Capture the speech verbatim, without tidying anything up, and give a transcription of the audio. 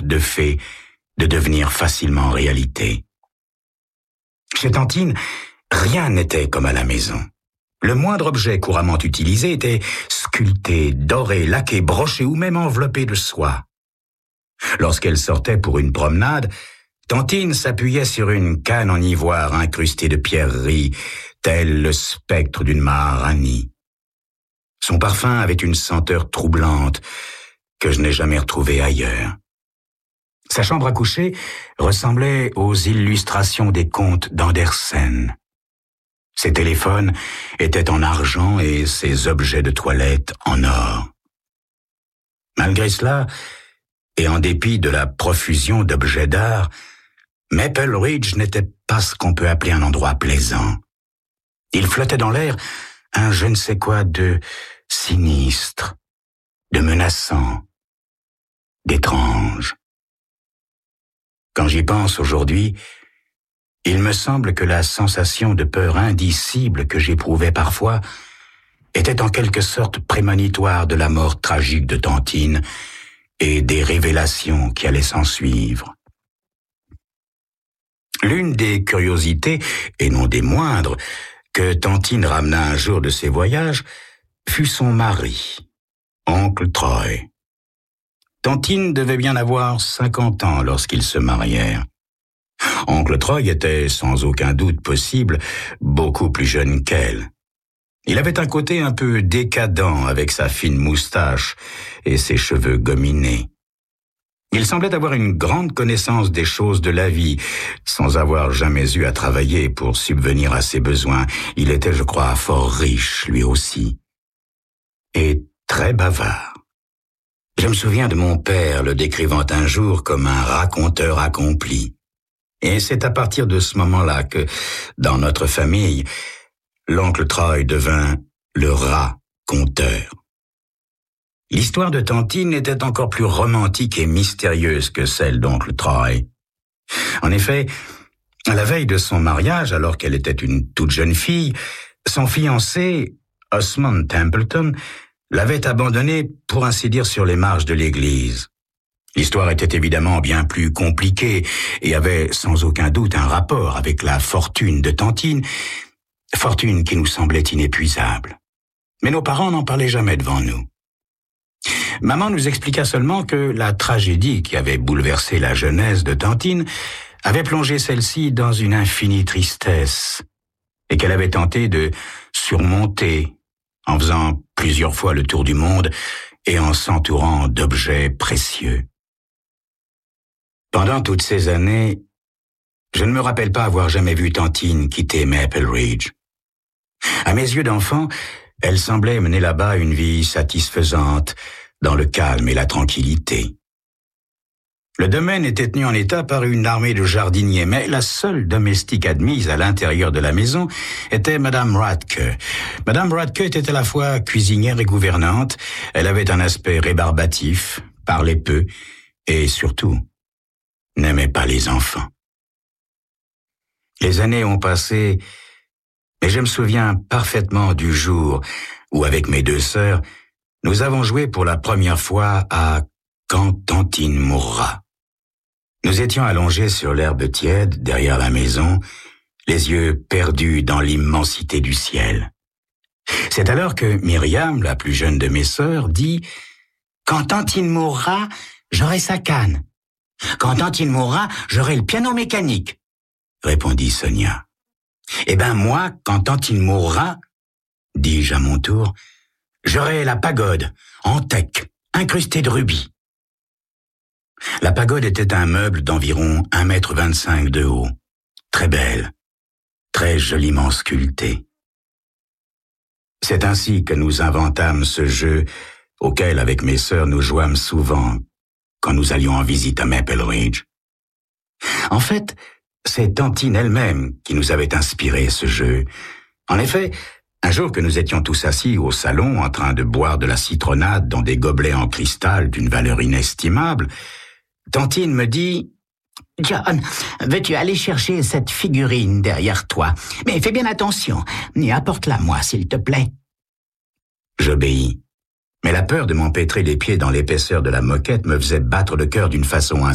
de fées de devenir facilement réalité. Chez Tantine, rien n'était comme à la maison. Le moindre objet couramment utilisé était sculpté, doré, laqué, broché ou même enveloppé de soie. Lorsqu'elle sortait pour une promenade, Tantine s'appuyait sur une canne en ivoire incrustée de pierreries, tel le spectre d'une Maharani. Son parfum avait une senteur troublante que je n'ai jamais retrouvée ailleurs. Sa chambre à coucher ressemblait aux illustrations des contes d'Andersen. Ses téléphones étaient en argent et ses objets de toilette en or. Malgré cela, et en dépit de la profusion d'objets d'art, Maple Ridge n'était pas ce qu'on peut appeler un endroit plaisant. Il flottait dans l'air un je ne sais quoi de sinistre, de menaçant, d'étrange. Quand j'y pense aujourd'hui, il me semble que la sensation de peur indicible que j'éprouvais parfois était en quelque sorte prémonitoire de la mort tragique de Tantine et des révélations qui allaient s'ensuivre. L'une des curiosités, et non des moindres, que Tantine ramena un jour de ses voyages fut son mari, oncle Troy. Tantine devait bien avoir cinquante ans lorsqu'ils se marièrent. Oncle Troy était, sans aucun doute possible, beaucoup plus jeune qu'elle. Il avait un côté un peu décadent avec sa fine moustache et ses cheveux gominés. Il semblait avoir une grande connaissance des choses de la vie, sans avoir jamais eu à travailler pour subvenir à ses besoins. Il était, je crois, fort riche, lui aussi, et très bavard. Je me souviens de mon père le décrivant un jour comme un raconteur accompli. Et c'est à partir de ce moment-là que, dans notre famille, l'oncle Troy devint le rat-conteur. L'histoire de Tantine était encore plus romantique et mystérieuse que celle d'oncle Troy. En effet, à la veille de son mariage, alors qu'elle était une toute jeune fille, son fiancé, Osmond Templeton, l'avait abandonnée, pour ainsi dire, sur les marges de l'église. L'histoire était évidemment bien plus compliquée et avait sans aucun doute un rapport avec la fortune de Tantine, fortune qui nous semblait inépuisable. Mais nos parents n'en parlaient jamais devant nous. Maman nous expliqua seulement que la tragédie qui avait bouleversé la jeunesse de Tantine avait plongé celle-ci dans une infinie tristesse et qu'elle avait tenté de surmonter en faisant plusieurs fois le tour du monde et en s'entourant d'objets précieux. Pendant toutes ces années, je ne me rappelle pas avoir jamais vu Tantine quitter Maple Ridge. À mes yeux d'enfant, elle semblait mener là-bas une vie satisfaisante, dans le calme et la tranquillité. Le domaine était tenu en état par une armée de jardiniers, mais la seule domestique admise à l'intérieur de la maison était Madame Radke. Madame Radke était à la fois cuisinière et gouvernante. Elle avait un aspect rébarbatif, parlait peu et, surtout, n'aimait pas les enfants. Les années ont passé, mais je me souviens parfaitement du jour où, avec mes deux sœurs, nous avons joué pour la première fois à « Quand Tantine mourra ». Nous étions allongés sur l'herbe tiède, derrière la maison, les yeux perdus dans l'immensité du ciel. C'est alors que Myriam, la plus jeune de mes sœurs, dit « Quand Tantine mourra, j'aurai sa canne. Quand Tantine mourra, j'aurai le piano mécanique. » répondit Sonia. « Eh ben moi, quand Tantine mourra, dis-je à mon tour, j'aurai la pagode, en teck, incrustée de rubis. » La pagode était un meuble d'environ un mètre vingt-cinq de haut, très belle, très joliment sculptée. C'est ainsi que nous inventâmes ce jeu auquel, avec mes sœurs, nous jouâmes souvent quand nous allions en visite à Maple Ridge. En fait, c'est Tantine elle-même qui nous avait inspiré ce jeu. En effet, un jour que nous étions tous assis au salon en train de boire de la citronnade dans des gobelets en cristal d'une valeur inestimable, Tantine me dit « John, veux-tu aller chercher cette figurine derrière toi? Mais fais bien attention, et apporte-la moi, s'il te plaît. » J'obéis, mais la peur de m'empêtrer les pieds dans l'épaisseur de la moquette me faisait battre le cœur d'une façon